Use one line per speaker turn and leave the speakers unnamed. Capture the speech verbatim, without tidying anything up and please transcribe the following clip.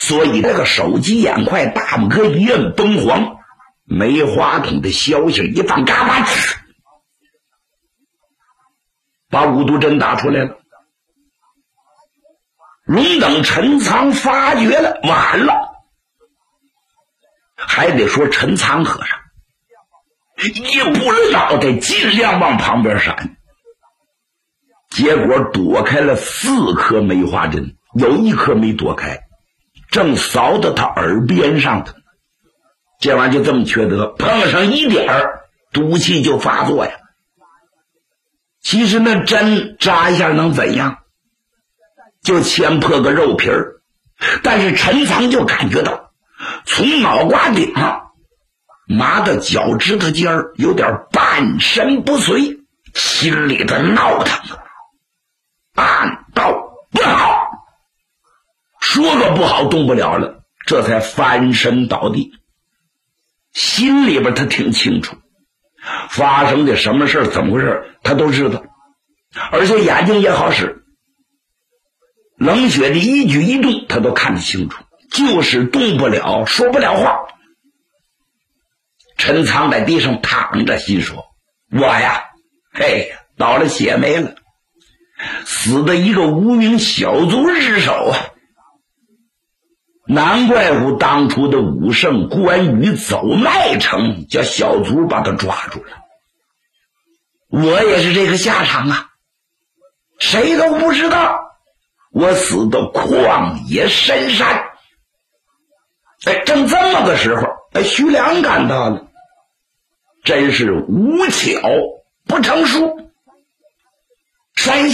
所以这个手疾眼快，大拇哥一摁崩簧，梅花筒的消息一放，嘎巴哧，把五毒针打出来了。龙等陈仓发觉了，完了，还得说陈仓和尚一步脑袋尽量往旁边闪，结果躲开了四颗梅花针，有一颗没躲开，正扫到他耳边上的。这玩意就这么缺德，碰上一点儿毒气就发作呀。其实那针扎一下能怎样，就牵破个肉皮儿，但是陈仓就感觉到从脑瓜顶上麻到脚趾头尖儿，有点半身不遂，心里的闹腾啊，暗道不好，说个不好动不了了，这才翻身倒地。心里边他挺清楚发生的什么事怎么回事，他都知道，而且眼睛也好使，冷血的一举一动他都看得清楚，就是动不了，说不了话。陈仓在地上躺着，心说我呀，嘿，倒了血霉了，死的一个无名小卒之手啊！难怪乎当初的武圣关羽走麦城，叫小卒把他抓住了。我也是这个下场啊，谁都不知道我死到旷野深山。哎，正这么个时候，哎，徐良赶到了，真是无巧不成书。山